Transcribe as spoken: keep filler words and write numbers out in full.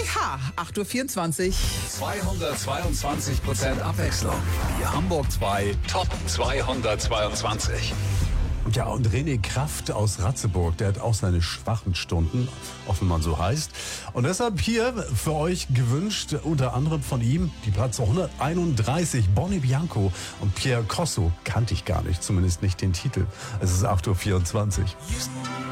Ja, acht Uhr vierundzwanzig. zweihundertzweiundzwanzig Prozent Abwechslung. Die Hamburg zwei Top zweihundertzweiundzwanzig. Ja, und René Kraft aus Ratzeburg, der hat auch seine schwachen Stunden, auch wenn man so heißt. Und deshalb hier für euch gewünscht, unter anderem von ihm, die Platz hunderteinunddreißig, Bonnie Bianco und Pierre Corso. Kannte ich gar nicht, zumindest nicht den Titel. Es ist acht Uhr vierundzwanzig.